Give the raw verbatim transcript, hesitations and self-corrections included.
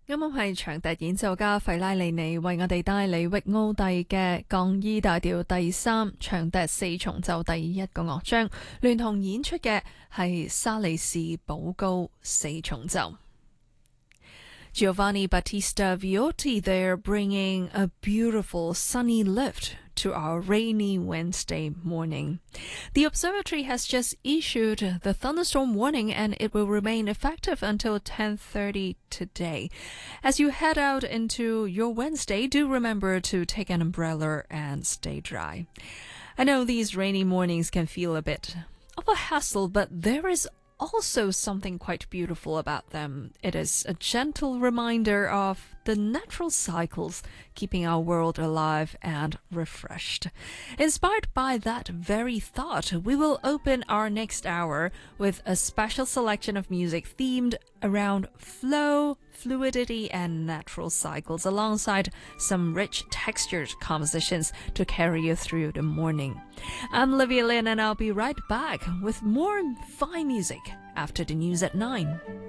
啱啱係長笛演奏家費拉利尼為我哋帶嚟域奧蒂嘅降 E 大調第三長笛四重奏第一個樂章，聯同演出嘅係沙利士寶高四重奏。Giovanni Battista Viotti there bringing a beautiful sunny lift to our rainy Wednesday morning. The observatory has just issued the thunderstorm warning and it will remain effective until ten thirty today. As you head out into your Wednesday, do remember to take an umbrella and stay dry. I know these rainy mornings can feel a bit of a hassle, but there is also something quite beautiful about them. It is a gentle reminder of the natural cycles keeping our world alive and refreshed. Inspired by that very thought, we will open our next hour with a special selection of music themed around flow, fluidity, and natural cycles, alongside some rich textured compositions to carry you through the morning. I'm Livia Lynn, and I'll be right back with more fine music after the news at nine.